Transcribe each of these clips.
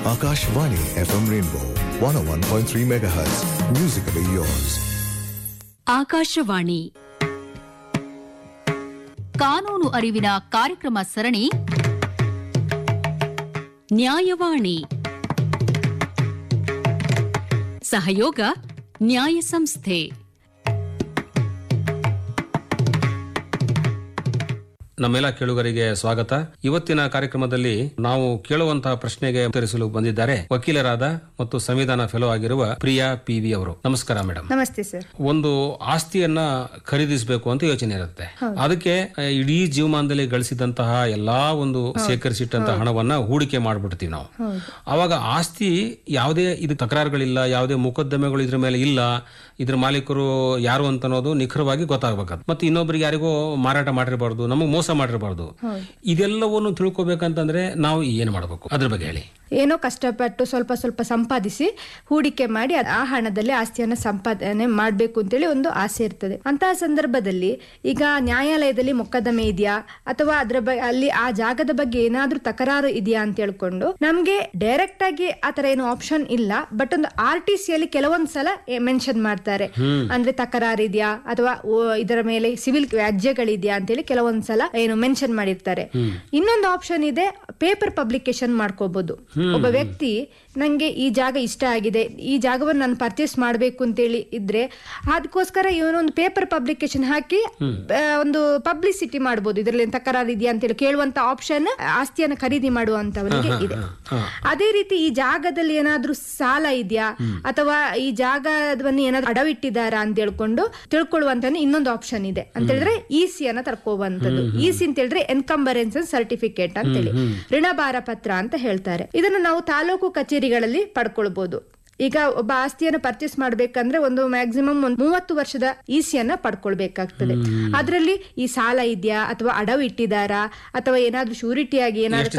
Akashvani FM Rainbow 101.3 MHz. Musically yours. Akashvani ಕಾನೂನು ಅರಿವಿನ ಕಾರ್ಯಕ್ರಮ ಸರಣಿ ನ್ಯಾಯವಾಣಿ. ಸಹಯೋಗ ನ್ಯಾಯ ಸಂಸ್ಥೆ. ನಮ್ಮೆಲ್ಲ ಕೇಳುಗರಿಗೆ ಸ್ವಾಗತ. ಇವತ್ತಿನ ಕಾರ್ಯಕ್ರಮದಲ್ಲಿ ನಾವು ಕೇಳುವಂತಹ ಪ್ರಶ್ನೆಗೆ ಉತ್ತರಿಸಲು ಬಂದಿದ್ದಾರೆ ವಕೀಲರಾದ ಮತ್ತು ಸಂವಿಧಾನ ಫೆಲೋ ಆಗಿರುವ ಪ್ರಿಯಾ ಪಿ.ವಿ. ಅವರು. ನಮಸ್ಕಾರ ಮೇಡಮ್. ನಮಸ್ತೆ ಸರ್. ಒಂದು ಆಸ್ತಿಯನ್ನ ಖರೀದಿಸಬೇಕು ಅಂತ ಯೋಚನೆ ಇರುತ್ತೆ. ಅದಕ್ಕೆ ಇಡೀ ಜೀವಮಾನದಲ್ಲಿ ಗಳಿಸಿದಂತಹ ಎಲ್ಲಾ ಒಂದು ಸೇಕರಿಸಿಟ್ಟಂತಹ ಹಣವನ್ನ ಹೂಡಿಕೆ ಮಾಡ್ಬಿಡ್ತೀವಿ ನಾವು. ಅವಾಗ ಆಸ್ತಿ ಯಾವುದೇ ಇದು ತಕರಾರುಗಳಿಲ್ಲ, ಯಾವುದೇ ಮೊಕದ್ದಮೆಗಳು ಇದ್ರ ಮೇಲೆ ಇಲ್ಲ, ಇದ್ರ ಮಾಲೀಕರು ಯಾರು ಅಂತ ಅನ್ನೋದು ನಿಖರವಾಗಿ ಗೊತ್ತಾಗಬೇಕು. ಮತ್ತೆ ಇನ್ನೊಬ್ಬರಿಗೆ ಯಾರಿಗೋ ಮಾರಾಟ ಮಾಡಿರಬಾರ್ದು, ನಮಗೆ ಮೋಸ ಮಾಡಿರಬಾರ್ದು. ಇದೆಲ್ಲವನ್ನು ತಿಳ್ಕೊಬೇಕಂತಂದ್ರೆ ನಾವು ಏನ್ ಮಾಡಬೇಕು, ಅದ್ರ ಬಗ್ಗೆ ಹೇಳಿ. ಏನೋ ಕಷ್ಟಪಟ್ಟು ಸ್ವಲ್ಪ ಸ್ವಲ್ಪ ಸಂಪಾದಿಸಿ ಹೂಡಿಕೆ ಮಾಡಿ ಆ ಹಣದಲ್ಲಿ ಆಸ್ತಿಯನ್ನ ಸಂಪಾದನೆ ಮಾಡ್ಬೇಕು ಅಂತೇಳಿ ಒಂದು ಆಸೆ ಇರ್ತದೆ. ಅಂತಹ ಸಂದರ್ಭದಲ್ಲಿ ಈಗ ನ್ಯಾಯಾಲಯದಲ್ಲಿ ಮೊಕದ್ದಮೆ ಇದೆಯಾ ಅಥವಾ ಅಲ್ಲಿ ಆ ಜಾಗದ ಬಗ್ಗೆ ಏನಾದ್ರೂ ತಕರಾರು ಇದೆಯಾ ಅಂತ ಹೇಳ್ಕೊಂಡು ನಮ್ಗೆ ಡೈರೆಕ್ಟ್ ಆಗಿ ಆತರ ಏನು ಆಪ್ಷನ್ ಇಲ್ಲ. ಬಟ್ ಒಂದು RTC ಅಲ್ಲಿ ಕೆಲವೊಂದ್ಸಲ ಮೆನ್ಷನ್ ಮಾಡ್ತಾರೆ, ಅಂದ್ರೆ ತಕರಾರು ಇದೆಯಾ ಅಥವಾ ಇದರ ಮೇಲೆ ಸಿವಿಲ್ ವ್ಯಾಜ್ಯಗಳಿದೆಯಾ ಅಂತೇಳಿ ಕೆಲವೊಂದ್ಸಲ ಏನು ಮೆನ್ಷನ್ ಮಾಡಿರ್ತಾರೆ. ಇನ್ನೊಂದು ಆಪ್ಷನ್ ಇದೆ, ಪೇಪರ್ ಪಬ್ಲಿಕೇಶನ್ ಮಾಡ್ಕೋಬಹುದು. ಒಬ್ಬ ವ್ಯಕ್ತಿ ನಂಗೆ ಈ ಜಾಗ ಇಷ್ಟ ಆಗಿದೆ, ಈ ಜಾಗವನ್ನು ನಾನು ಪರ್ಚೇಸ್ ಮಾಡ್ಬೇಕು ಅಂತೇಳಿ ಇದ್ರೆ ಅದಕ್ಕೋಸ್ಕರ ಇವನೊಂದು ಪೇಪರ್ ಪಬ್ಲಿಕೇಶನ್ ಹಾಕಿ ಒಂದು ಪಬ್ಲಿಸಿಟಿ ಮಾಡಬಹುದು. ಇದರಲ್ಲಿ ತಕರಾರು ಇದೆಯಾ ಅಂತೇಳಿ ಕೇಳುವಂತ ಆಪ್ಷನ್ ಆಸ್ತಿಯನ್ನು ಖರೀದಿ ಮಾಡುವಂತವನಿಗೆ ಇದೆ. ಅದೇ ರೀತಿ ಈ ಜಾಗದಲ್ಲಿ ಏನಾದ್ರೂ ಸಾಲ ಇದೆಯಾ ಅಥವಾ ಈ ಜಾಗವನ್ನು ಏನಾದ್ರೂ ಅಡವಿಟ್ಟಿದ್ದಾರಾ ಅಂತ ಹೇಳ್ಕೊಂಡು ತಿಳ್ಕೊಳ್ಳುವಂತ ಇನ್ನೊಂದು ಆಪ್ಷನ್ ಇದೆ. ಅಂತ ಹೇಳಿದ್ರೆ EC ಅನ್ನ ತರ್ಕೋವಂತದ್ದು. EC ಅಂತ ಹೇಳಿದ್ರೆ ಎನ್ಕಂಬರೆನ್ಸ್ ಸರ್ಟಿಫಿಕೇಟ್ ಅಂತೇಳಿ, ಋಣಭಾರ ಪತ್ರ ಅಂತ ಹೇಳ್ತಾರೆ. ಇದನ್ನು ನಾವು ತಾಲೂಕು ಕಚೇರಿಗಳಲ್ಲಿ ಪಡ್ಕೊಳ್ಬಹುದು. ಈಗ ಒಬ್ಬ ಆಸ್ತಿಯನ್ನು ಪರ್ಚೇಸ್ ಮಾಡ್ಬೇಕಂದ್ರೆ ಒಂದು ಮ್ಯಾಕ್ಸಿಮಮ್ 30 ವರ್ಷದ EC ಅನ್ನ ಪಡ್ಕೊಳ್ಬೇಕಾಗ್ತದೆ. ಅದರಲ್ಲಿ ಈ ಸಾಲ ಇದೆಯಾ ಅಥವಾ ಅಡವು ಇಟ್ಟಿದಾರಾ ಅಥವಾ ಏನಾದ್ರೂ ಶ್ಯೂರಿಟಿ ಆಗಿ ಏನಾದ್ರೂ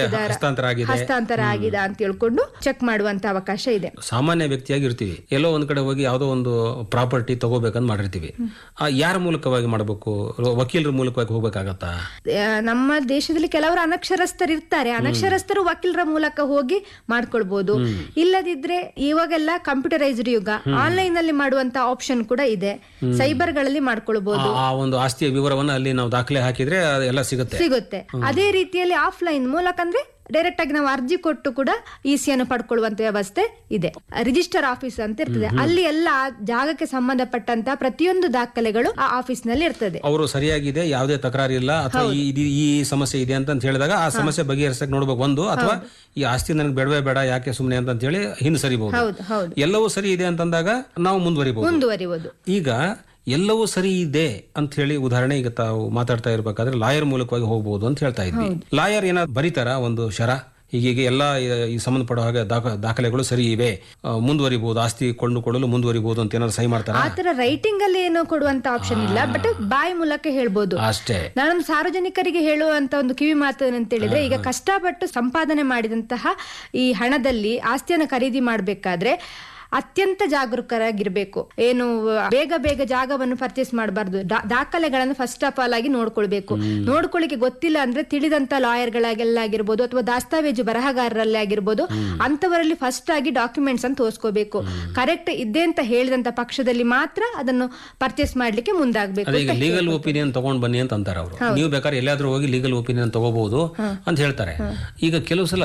ಹಸ್ತಾಂತರ ಆಗಿದೆ ಅಂತ ಹೇಳ್ಕೊಂಡು ಚೆಕ್ ಮಾಡುವಂತ ಅವಕಾಶ ಇದೆ. ಸಾಮಾನ್ಯ ವ್ಯಕ್ತಿಯಾಗಿ ಇರ್ತೀವಿ, ಎಲ್ಲೋ ಒಂದ್ ಕಡೆ ಹೋಗಿ ಯಾವ್ದೋ ಒಂದು ಪ್ರಾಪರ್ಟಿ ತಗೋಬೇಕಂತ ಮಾಡಿರ್ತೀವಿ. ಯಾರ ಮೂಲಕವಾಗಿ ಮಾಡಬೇಕು? ವಕೀಲರ ಮೂಲಕವಾಗಿ ಹೋಗ್ಬೇಕಾಗತ್ತಾ? ನಮ್ಮ ದೇಶದಲ್ಲಿ ಕೆಲವರು ಅನಕ್ಷರಸ್ಥರು ಇರ್ತಾರೆ, ಅನಕ್ಷರಸ್ಥರು ವಕೀಲರ ಮೂಲಕ ಹೋಗಿ ಮಾಡ್ಕೊಳ್ಬಹುದು. ಇಲ್ಲದಿದ್ರೆ ಇವಾಗೆಲ್ಲ ಕಂಪ್ಯೂಟರೈಸ್ಡ್ ಯುಗ, ಆನ್ಲೈನ್ ಅಲ್ಲಿ ಮಾಡುವಂತ ಆಪ್ಷನ್ ಕೂಡ ಇದೆ. ಸೈಬರ್ ಗಳಲ್ಲಿ ಮಾಡ್ಕೊಳ್ಬಹುದು. ಆ ಒಂದು ಆಸ್ತಿಯ ವಿವರವನ್ನ ಅಲ್ಲಿ ನಾವು ದಾಖಲೆ ಹಾಕಿದ್ರೆ ಎಲ್ಲ ಸಿಗುತ್ತೆ. ಅದೇ ರೀತಿಯಲ್ಲಿ ಆಫ್ಲೈನ್ ಮೂಲಕ ಅಂದ್ರೆ ಡೈರೆಕ್ಟ್ ಆಗಿ ನಾವು ಅರ್ಜಿ ಕೊಟ್ಟು ಕೂಡ EC ಅನ್ನು ಪಡ್ಕೊಳ್ಳುವಂತ ವ್ಯವಸ್ಥೆ ಇದೆ. ರಿಜಿಸ್ಟರ್ ಆಫೀಸ್ ಅಂತ ಇರ್ತದೆ, ಅಲ್ಲಿ ಎಲ್ಲ ಜಾಗಕ್ಕೆ ಸಂಬಂಧಪಟ್ಟಂತ ಪ್ರತಿಯೊಂದು ದಾಖಲೆಗಳು ಆ ಆಫೀಸ್ ನಲ್ಲಿ ಇರ್ತದೆ. ಅವರು ಸರಿಯಾಗಿದೆ, ಯಾವುದೇ ತಕರಾರು ಇಲ್ಲ ಅಥವಾ ಈ ಸಮಸ್ಯೆ ಇದೆ ಅಂತ ಹೇಳಿದಾಗ ಆ ಸಮಸ್ಯೆ ಬಗೆಹರಿಸಕ್ ನೋಡ್ಬೇಕು ಒಂದು, ಅಥವಾ ಈ ಆಸ್ತಿ ನನಗೆ ಬೇಡವೇ ಬೇಡ ಯಾಕೆ ಸುಮ್ಮನೆ ಅಂತ ಹೇಳಿ ಹಿಂದೆ ಸರಿಬಹುದು. ಎಲ್ಲವೂ ಸರಿ ಇದೆ ಅಂತಂದಾಗ ನಾವು ಮುಂದುವರಿಬಹುದು. ಈಗ ಎಲ್ಲವೂ ಸರಿ ಇದೆ ಅಂತ ಹೇಳಿ ಉದಾಹರಣೆ ಈಗ ತಾವು ಮಾತಾಡ್ತಾ ಇರ್ಬೇಕಾದ್ರೆ ಲಾಯರ್ ಮೂಲಕವಾಗಿ ಹೋಗಬಹುದು ಅಂತ ಹೇಳ್ತಾ ಇದ್ವಿ. ಲಾಯರ್ ಏನಾದ್ರು ಬರೀತಾರ ಒಂದು ಶರ, ಹೀಗೆ ಎಲ್ಲ ಈ ಸಂಬಂಧಪಡೋ ಹಾಗೆ ದಾಖಲೆಗಳು ಸರಿ ಇವೆ, ಮುಂದುವರಿಬಹುದು, ಆಸ್ತಿ ಕೊಂಡುಕೊಳ್ಳಲು ಮುಂದುವರಿಬಹುದು ಅಂತ ಏನಾದ್ರು ಸಹಿ ಮಾಡ್ತಾರೆ? ಆತರ ರೈಟಿಂಗ್ ಅಲ್ಲಿ ಏನೋ ಕೊಡುವಂತ ಆಪ್ಷನ್ ಇಲ್ಲ, ಬಟ್ ಬಾಯಿ ಮೂಲಕ ಹೇಳ್ಬೋದು ಅಷ್ಟೇ. ನಾನೊಂದು ಸಾರ್ವಜನಿಕರಿಗೆ ಹೇಳುವಂತ ಒಂದು ಕಿವಿ ಮಾತು ಅಂತ ಹೇಳಿದ್ರೆ, ಈಗ ಕಷ್ಟಪಟ್ಟು ಸಂಪಾದನೆ ಮಾಡಿದಂತಹ ಈ ಹಣದಲ್ಲಿ ಆಸ್ತಿಯನ್ನು ಖರೀದಿ ಮಾಡ್ಬೇಕಾದ್ರೆ ಅತ್ಯಂತ ಜಾಗರೂಕರಾಗಿರ್ಬೇಕು. ಏನು ಬೇಗ ಜಾಗವನ್ನು ಪರ್ಚೇಸ್ ಮಾಡಬಾರ್ದು. ದಾಖಲೆಗಳನ್ನು ಫಸ್ಟ್ ಆಫ್ ಆಲ್ ಆಗಿ ನೋಡ್ಕೊಳ್ಬೇಕು. ನೋಡ್ಕೊಳ್ಳಿಕ್ಕೆ ಗೊತ್ತಿಲ್ಲ ಅಂದ್ರೆ ತಿಳಿದಂತ ಲಾಯರ್ಗಳಾಗಿರ್ಬೋದು ಅಥವಾ ದಾಸ್ತಾವೇಜು ಬರಹಗಾರರಲ್ಲಿ ಆಗಿರ್ಬೋದು, ಅಂತವರಲ್ಲಿ ಫಸ್ಟ್ ಆಗಿ ಡಾಕ್ಯುಮೆಂಟ್ಸ್ ಅನ್ನು ತೋರಿಸ್ಕೋಬೇಕು. ಕರೆಕ್ಟ್ ಇದೆ ಅಂತ ಹೇಳಿದಂತ ಪಕ್ಷದಲ್ಲಿ ಮಾತ್ರ ಅದನ್ನು ಪರ್ಚೇಸ್ ಮಾಡ್ಲಿಕ್ಕೆ ಮುಂದಾಗಬೇಕು. ಲೀಗಲ್ ಒಪಿನಿಯನ್ ತಗೊಂಡ್ ಬನ್ನಿ ಅಂತ ಅಂತಾರೆ ಅವರು. ನೀವು ಬೇಕಾದ್ರೆ ಎಲ್ಲಾದ್ರೂ ಹೋಗಿ ಲೀಗಲ್ ಒಪಿನಿಯನ್ ತಗೋಬಹುದು ಅಂತ ಹೇಳ್ತಾರೆ. ಈಗ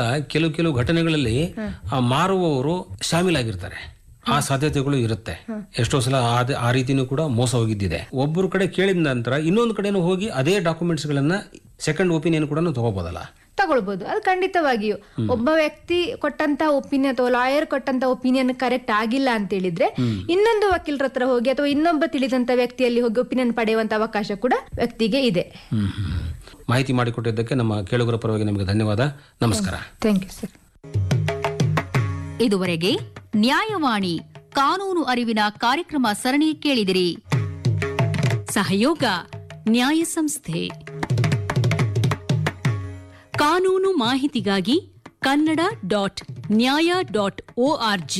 ಕೆಲವು ಘಟನೆಗಳಲ್ಲಿ ಆ ಮಾರುವವರು ಶಾಮೀಲಾಗಿರ್ತಾರೆ, ಆ ಸಾಧ್ಯತೆಗಳು ಇರುತ್ತೆ. ಎಷ್ಟೋ ಸಲ ಆ ರೀತಿನೂ ಕೂಡ ಮೋಸ ಹೋಗಿದ್ದಿದೆ. ಒಬ್ಬರು ಕಡೆ ಕೇಳಿದ ನಂತರ ಇನ್ನೊಂದು ಕಡೆನೂ ಹೋಗಿ ಅದೇ ಡಾಕ್ಯುಮೆಂಟ್ಸ್ ಗಳನ್ನ ಸೆಕೆಂಡ್ ಒಪಿನಿಯನ್ ಕೂಡ ತಗೋಬಹುದಲ್ಲ? ತಗೊಳ್ಬಹುದು, ಅದು ಖಂಡಿತವಾಗಿಯೂ. ಒಬ್ಬ ವ್ಯಕ್ತಿ ಕೊಟ್ಟಂತ ಒಪಿನಿಯನ್ ಅಥವಾ ಲಾಯರ್ ಕೊಟ್ಟಂತ ಒಪಿನಿಯನ್ ಕರೆಕ್ಟ್ ಆಗಿಲ್ಲ ಅಂತ ಹೇಳಿದ್ರೆ ಇನ್ನೊಂದು ವಕೀಲರ ಹತ್ರ ಹೋಗಿ ಅಥವಾ ಇನ್ನೊಬ್ಬ ತಿಳಿದಂತ ವ್ಯಕ್ತಿಯಲ್ಲಿ ಹೋಗಿ ಒಪಿನಿಯನ್ ಪಡೆಯುವಂತ ಅವಕಾಶ ಕೂಡ ವ್ಯಕ್ತಿಗೆ ಇದೆ. ಮಾಹಿತಿ ಮಾಡಿಕೊಟ್ಟಿದ್ದಕ್ಕೆ ನಮ್ಮ ಕೇಳುಗರ ಪರವಾಗಿ ನಿಮಗೆ ಧನ್ಯವಾದ. ನಮಸ್ಕಾರ. Thank you sir. ಇದುವರೆಗೆ ನ್ಯಾಯವಾಣಿ ಕಾನೂನು ಅರಿವಿನ ಕಾರ್ಯಕ್ರಮ ಸರಣಿ ಕೇಳಿದಿರಿ. ಸಹಯೋಗ ನ್ಯಾಯ ಸಂಸ್ಥೆ. ಕಾನೂನು ಮಾಹಿತಿಗಾಗಿ kannada.nyaya.org